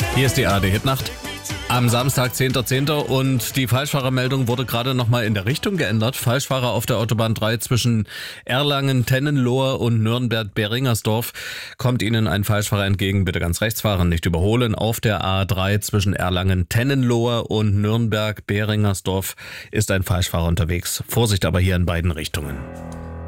Hier ist die ARD-Hitnacht am Samstag, 10.10. und die Falschfahrermeldung wurde gerade nochmal in der Richtung geändert. Falschfahrer auf der Autobahn 3 zwischen Erlangen-Tennenlohe und Nürnberg-Beringersdorf. Kommt Ihnen ein Falschfahrer entgegen, bitte ganz rechts fahren, nicht überholen. Auf der A3 zwischen Erlangen-Tennenlohe und Nürnberg-Beringersdorf ist ein Falschfahrer unterwegs. Vorsicht aber hier in beiden Richtungen.